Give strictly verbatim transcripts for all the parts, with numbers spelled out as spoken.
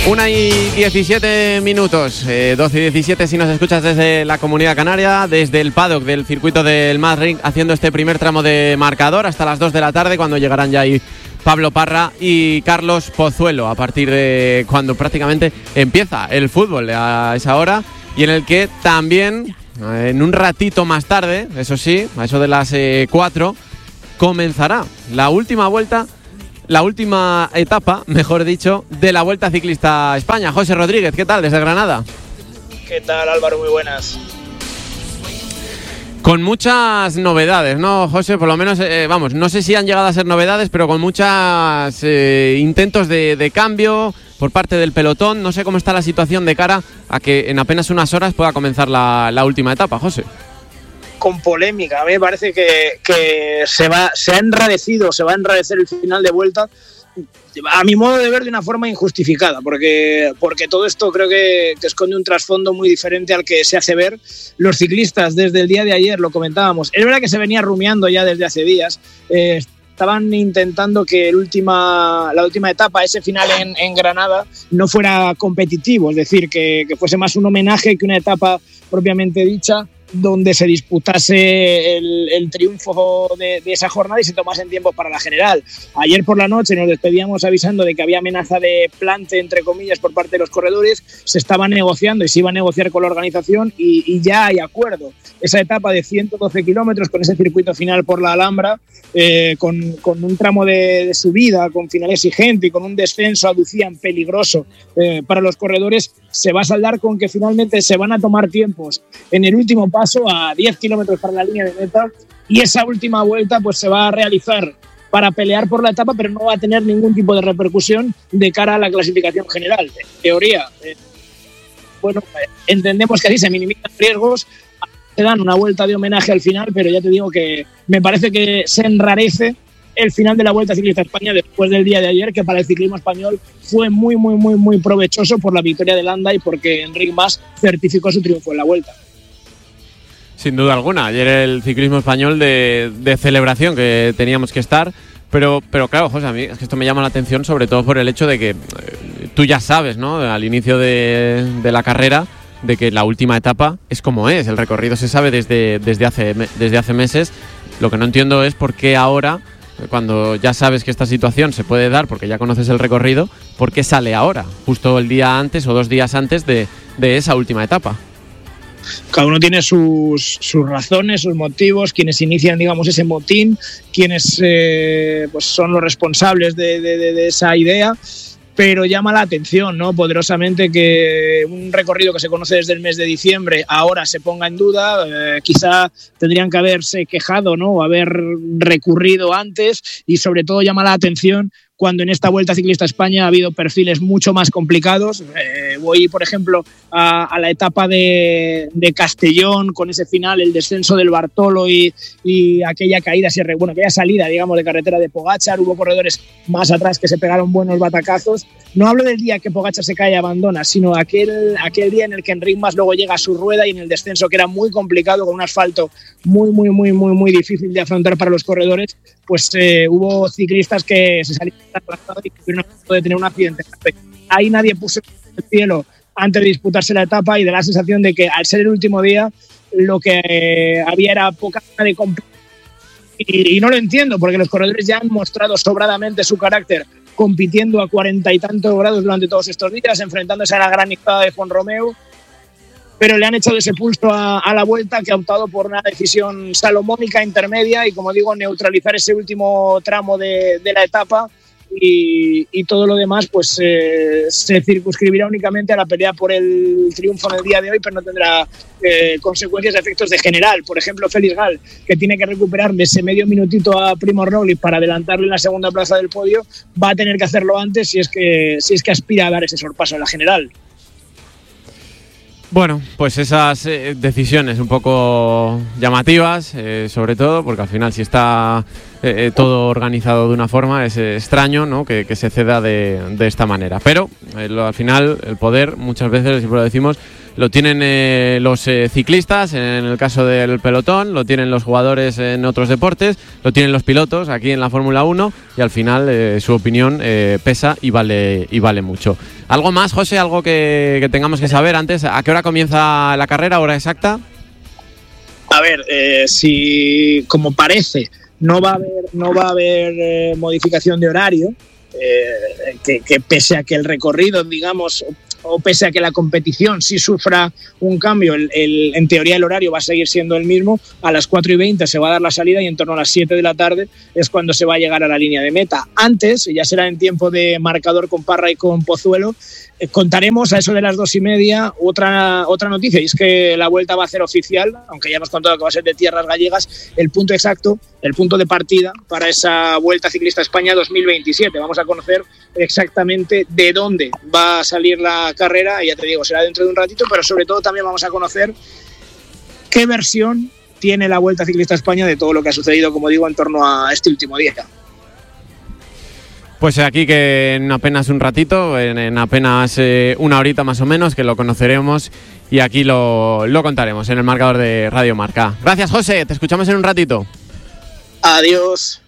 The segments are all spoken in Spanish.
Una y diecisiete minutos, eh, doce y diecisiete si nos escuchas desde la Comunidad Canaria, desde el paddock del circuito del Madrid, haciendo este primer tramo de marcador hasta las dos de la tarde, cuando llegarán ya ahí Pablo Parra y Carlos Pozuelo, a partir de cuando prácticamente empieza el fútbol a esa hora, y en el que también, en un ratito más tarde, eso sí, a eso de las eh, cuatro, comenzará la última vuelta, la última etapa, mejor dicho, de la Vuelta Ciclista a España. José Rodríguez, ¿qué tal? Desde Granada. ¿Qué tal, Álvaro? Muy buenas. Con muchas novedades, ¿no, José? Por lo menos, eh, vamos, no sé si han llegado a ser novedades, pero con muchos eh, intentos de, de cambio por parte del pelotón. No sé cómo está la situación de cara a que en apenas unas horas pueda comenzar la, la última etapa, José. Con polémica, a mí me parece que, que se va, se ha enrarecido, se va a enrarecer el final de vuelta, a mi modo de ver, de una forma injustificada, porque, porque todo esto creo que, que esconde un trasfondo muy diferente al que se hace ver. Los ciclistas, desde el día de ayer, lo comentábamos, es verdad que se venía rumiando ya desde hace días, eh, estaban intentando que el última, la última etapa, ese final en, en Granada, no fuera competitivo, es decir, que, que fuese más un homenaje que una etapa propiamente dicha, donde se disputase el, el triunfo de, de esa jornada y se tomasen tiempos para la general. Ayer por la noche nos despedíamos avisando de que había amenaza de plante, entre comillas, por parte de los corredores. Se estaba negociando y se iba a negociar con la organización y, y ya hay acuerdo. Esa etapa de ciento doce kilómetros con ese circuito final por la Alhambra, eh, con, con un tramo de, de subida, con final exigente y con un descenso, aducían, peligroso eh, para los corredores, se va a saldar con que finalmente se van a tomar tiempos en el último paso a diez kilómetros para la línea de meta, y esa última vuelta pues se va a realizar para pelear por la etapa, pero no va a tener ningún tipo de repercusión de cara a la clasificación general. En teoría, eh, bueno, entendemos que así se minimizan riesgos, se dan una vuelta de homenaje al final, pero ya te digo que me parece que se enrarece el final de la Vuelta Ciclista a España después del día de ayer, que para el ciclismo español fue muy, muy, muy, muy provechoso por la victoria de Landa y porque Enric Mas certificó su triunfo en la Vuelta. Sin duda alguna, ayer el ciclismo español de, de celebración que teníamos que estar, pero, pero claro, José, a mí es que esto me llama la atención sobre todo por el hecho de que eh, tú ya sabes, ¿no?, al inicio de, de la carrera, de que la última etapa es como es, el recorrido se sabe desde, desde, hace, desde hace meses. Lo que no entiendo es por qué ahora, cuando ya sabes que esta situación se puede dar porque ya conoces el recorrido, ¿por qué sale ahora, justo el día antes o dos días antes de, de esa última etapa? Cada uno tiene sus, sus razones, sus motivos, quienes inician, digamos, ese motín, quienes eh, pues son los responsables de, de, de, de esa idea, pero llama la atención, ¿no?, poderosamente, que un recorrido que se conoce desde el mes de diciembre ahora se ponga en duda. Eh, quizá tendrían que haberse quejado, ¿no?, o haber recurrido antes, y sobre todo llama la atención cuando en esta Vuelta Ciclista a España ha habido perfiles mucho más complicados. Eh, voy, por ejemplo, a, a la etapa de, de Castellón, con ese final, el descenso del Bartolo y, y aquella caída, bueno, aquella salida, digamos, de carretera de Pogačar. Hubo corredores más atrás que se pegaron buenos batacazos. No hablo del día que Pogačar se cae y abandona, sino aquel, aquel día en el que Enric Mas luego llega a su rueda y en el descenso, que era muy complicado, con un asfalto muy, muy, muy, muy, muy difícil de afrontar para los corredores, pues eh, hubo ciclistas que se salieron y tuvieron de tener un accidente. Ahí nadie puso el cielo antes de disputarse la etapa, y da la sensación de que al ser el último día lo que eh, había era poca gana de competir. Y, y no lo entiendo, porque los corredores ya han mostrado sobradamente su carácter compitiendo a cuarenta y tantos grados durante todos estos días, enfrentándose a la granizada de Juan Romeo, pero le han echado ese pulso a, a la Vuelta, que ha optado por una decisión salomónica intermedia y, como digo, neutralizar ese último tramo de, de la etapa, y, y todo lo demás pues eh, se circunscribirá únicamente a la pelea por el triunfo en el día de hoy, pero no tendrá eh, consecuencias de efectos de general. Por ejemplo, Félix Gal, que tiene que recuperar de ese medio minutito a Primož Roglič para adelantarle en la segunda plaza del podio, va a tener que hacerlo antes si es que, si es que aspira a dar ese sorpaso en la general. Bueno, pues esas eh, decisiones un poco llamativas, eh, sobre todo, porque al final si está eh, todo organizado de una forma es eh, extraño, ¿no?, que, que se ceda de, de esta manera. Pero eh, lo, al final el poder, muchas veces, siempre lo decimos, lo tienen eh, los eh, ciclistas, en el caso del pelotón, lo tienen los jugadores en otros deportes, lo tienen los pilotos aquí en la Fórmula uno, y al final eh, su opinión eh, pesa y vale, y vale mucho. ¿Algo más, José? ¿Algo que, que tengamos que saber antes? ¿A qué hora comienza la carrera? ¿Hora exacta? A ver, eh, si como parece no va a haber, no va a haber eh, modificación de horario, eh, que, que pese a que el recorrido, digamos, o pese a que la competición sí sufra un cambio, el, el, en teoría el horario va a seguir siendo el mismo. A las cuatro y veinte se va a dar la salida y en torno a las siete de la tarde es cuando se va a llegar a la línea de meta. Antes, ya será en tiempo de marcador con Parra y con Pozuelo, eh, contaremos a eso de las dos y media otra, otra noticia, y es que la Vuelta va a ser oficial, aunque ya hemos contado que va a ser de tierras gallegas, el punto exacto, el punto de partida para esa Vuelta Ciclista España dos mil veintisiete. Vamos a conocer exactamente de dónde va a salir la carrera, y ya te digo, será dentro de un ratito, pero sobre todo también vamos a conocer qué versión tiene la Vuelta Ciclista España de todo lo que ha sucedido, como digo, en torno a este último día. Pues aquí que en apenas un ratito, en, en apenas eh, una horita más o menos, que lo conoceremos y aquí lo, lo contaremos en el marcador de Radio Marca. Gracias, José, te escuchamos en un ratito. Adiós.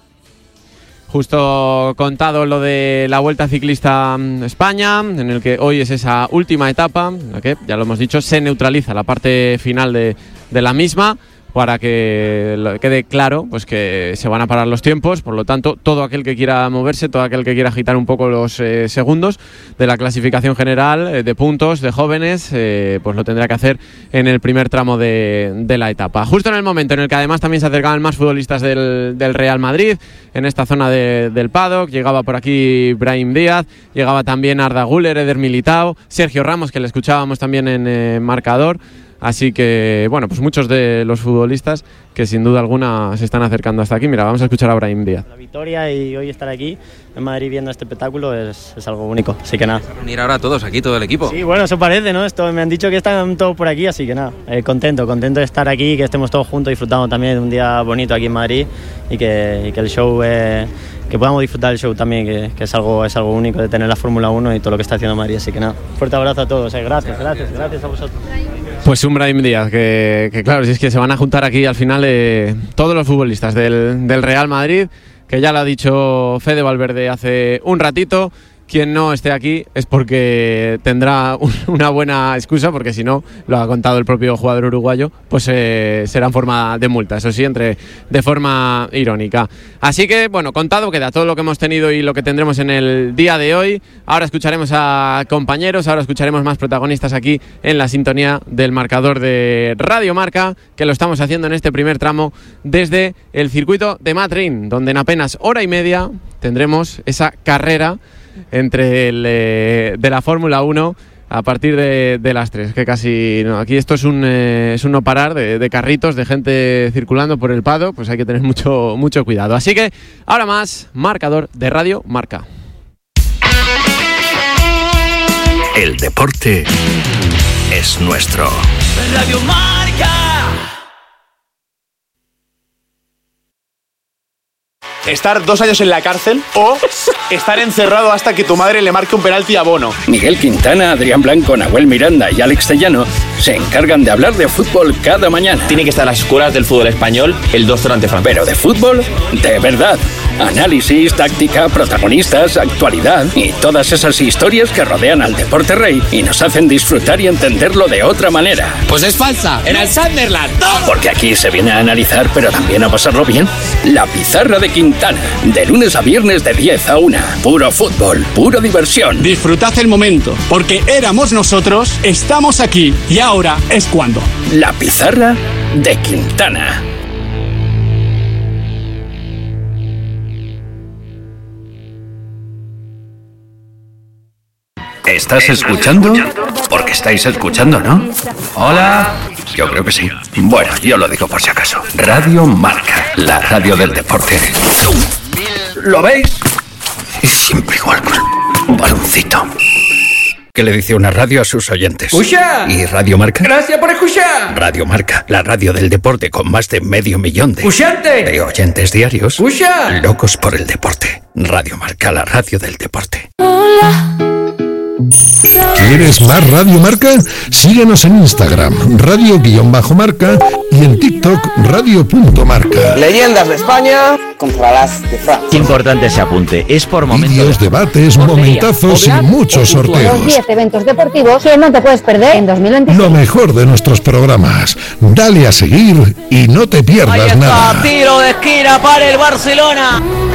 Justo contado lo de la Vuelta Ciclista España, en el que hoy es esa última etapa, en la que, ya lo hemos dicho, se neutraliza la parte final de, de la misma, para que quede claro pues que se van a parar los tiempos. Por lo tanto, todo aquel que quiera moverse, todo aquel que quiera agitar un poco los eh, segundos de la clasificación general eh, de puntos de jóvenes, eh, pues lo tendrá que hacer en el primer tramo de, de la etapa. Justo en el momento en el que además también se acercaban más futbolistas del, del Real Madrid, en esta zona de, del paddock, llegaba por aquí Brahim Díaz, llegaba también Arda Güler, Eder Militao, Sergio Ramos, que le escuchábamos también en eh, marcador. Así que, bueno, pues muchos de los futbolistas que sin duda alguna se están acercando hasta aquí. Mira, vamos a escuchar a Brahim Díaz. La victoria y hoy estar aquí en Madrid viendo este espectáculo es, es algo único, así que nada. ¿Vas a reunir ahora todos aquí, todo el equipo? Sí, bueno, eso parece, ¿no? Esto, me han dicho que están todos por aquí, así que nada, eh, contento, contento de estar aquí, que estemos todos juntos disfrutando también de un día bonito aquí en Madrid y que, y que el show... Eh, que podamos disfrutar del show también, que, que es algo es algo único de tener la Fórmula uno y todo lo que está haciendo Madrid, así que nada, fuerte abrazo a todos, eh. gracias, gracias, gracias a vosotros. Pues un Brahim Díaz, que, que claro, si es que se van a juntar aquí al final eh, todos los futbolistas del, del Real Madrid, que ya lo ha dicho Fede Valverde hace un ratito. Quien no esté aquí es porque tendrá un, una buena excusa, porque si no, lo ha contado el propio jugador uruguayo, pues eh, será en forma de multa, eso sí, entre de forma irónica. Así que, bueno, contado queda todo lo que hemos tenido y lo que tendremos en el día de hoy. Ahora escucharemos a compañeros, ahora escucharemos más protagonistas aquí en la sintonía del marcador de Radio Marca, que lo estamos haciendo en este primer tramo desde el circuito de Madrid, donde en apenas hora y media tendremos esa carrera entre el eh, de la Fórmula uno a partir de, de las tres, que casi no, aquí esto es un eh, es un no parar de, de carritos, de gente circulando por el paddock, pues hay que tener mucho mucho cuidado. Así que ahora más marcador de Radio Marca. El deporte es nuestro. Radio Marca. Estar dos años en la cárcel o estar encerrado hasta que tu madre le marque un penalti a Bono. Miguel Quintana, Adrián Blanco, Nahuel Miranda y Alex Tellano se encargan de hablar de fútbol cada mañana. Tiene que estar en las escuelas del fútbol español el doctor ante Francia. Pero de fútbol, de verdad. Análisis, táctica, protagonistas, actualidad y todas esas historias que rodean al deporte rey y nos hacen disfrutar y entenderlo de otra manera. Pues es falsa, en el Sunderland. Porque aquí se viene a analizar, pero también a pasarlo bien. La Pizarra de Quintana, de lunes a viernes de diez a una. Puro fútbol, pura diversión. Disfrutad el momento, porque éramos nosotros, estamos aquí y ahora es cuando. La Pizarra de Quintana. ¿Estás escuchando? Porque estáis escuchando, ¿no? Hola. Yo creo que sí. Bueno, yo lo digo por si acaso. Radio Marca, la radio del deporte. ¿Lo veis? Es siempre igual con un baloncito. ¿Qué le dice una radio a sus oyentes? ¡Escucha! ¿Y Radio Marca? ¡Gracias por escuchar! Radio Marca, la radio del deporte con más de medio millón de... ¡Escuchante! De oyentes diarios. ¡Escucha! Locos por el deporte. Radio Marca, la radio del deporte. Hola. ¿Quieres más Radio Marca? Síguenos en Instagram, radio-marca y en TikTok, radio.marca. Leyendas de España contra las de Francia. Importante ese apunte, es por momentos. Vídeos, debates, momentazos y muchos sorteos. Los diez eventos deportivos que no te puedes perder en dos mil veintiséis. Lo mejor de nuestros programas. Dale a seguir y no te pierdas Ahí está, nada. tiro de esquina para el Barcelona.